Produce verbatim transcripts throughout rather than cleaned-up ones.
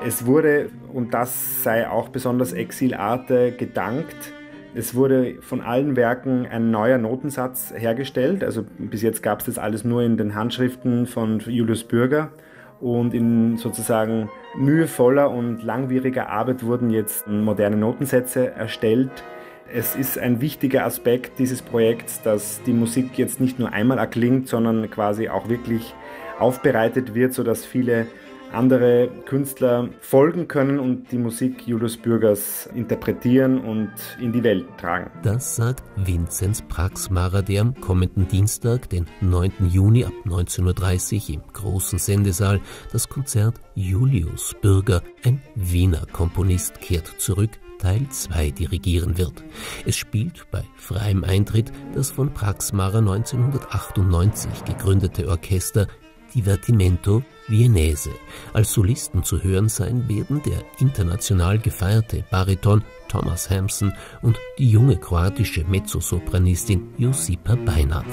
Es wurde, und das sei auch besonders Exil Arte gedankt, es wurde von allen Werken ein neuer Notensatz hergestellt. Also bis jetzt gab es das alles nur in den Handschriften von Julius Bürger. Und in sozusagen mühevoller und langwieriger Arbeit wurden jetzt moderne Notensätze erstellt. Es ist ein wichtiger Aspekt dieses Projekts, dass die Musik jetzt nicht nur einmal erklingt, sondern quasi auch wirklich aufbereitet wird, sodass viele andere Künstler folgen können und die Musik Julius Bürgers interpretieren und in die Welt tragen. Das sagt Vinzenz Praxmarer, der am kommenden Dienstag, den neunten Juni ab neunzehn Uhr dreißig im großen Sendesaal das Konzert Julius Bürger, ein Wiener Komponist, kehrt zurück, Teil zwei dirigieren wird. Es spielt bei freiem Eintritt das von Praxmarer neunzehnhundertachtundneunzig gegründete Orchester Divertimento Viennese. Als Solisten zu hören sein werden der international gefeierte Bariton Thomas Hampson und die junge kroatische Mezzosopranistin Josipa Bajnac.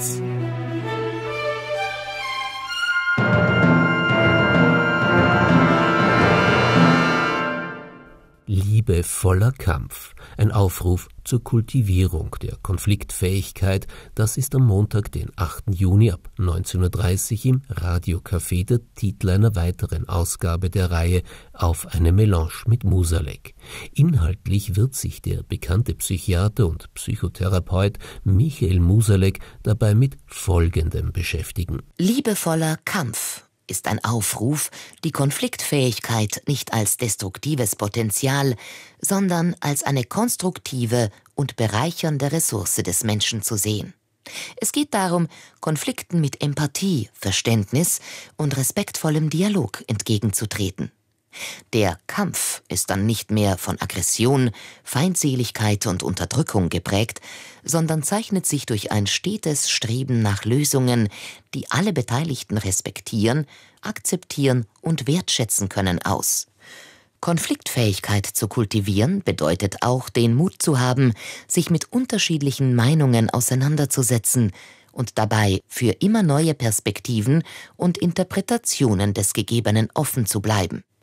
Liebevoller Kampf, ein Aufruf zur Kultivierung der Konfliktfähigkeit, das ist am Montag, den achten Juni ab neunzehn Uhr dreißig im Radiocafé der Titel einer weiteren Ausgabe der Reihe Auf eine Melange mit Musalek. Inhaltlich wird sich der bekannte Psychiater und Psychotherapeut Michael Musalek dabei mit Folgendem beschäftigen. Liebevoller Kampf ist ein Aufruf, die Konfliktfähigkeit nicht als destruktives Potenzial, sondern als eine konstruktive und bereichernde Ressource des Menschen zu sehen. Es geht darum, Konflikten mit Empathie, Verständnis und respektvollem Dialog entgegenzutreten. Der Kampf ist dann nicht mehr von Aggression, Feindseligkeit und Unterdrückung geprägt, sondern zeichnet sich durch ein stetes Streben nach Lösungen, die alle Beteiligten respektieren, akzeptieren und wertschätzen können, aus. Konfliktfähigkeit zu kultivieren bedeutet auch, den Mut zu haben, sich mit unterschiedlichen Meinungen auseinanderzusetzen und dabei für immer neue Perspektiven und Interpretationen des Gegebenen offen zu bleiben.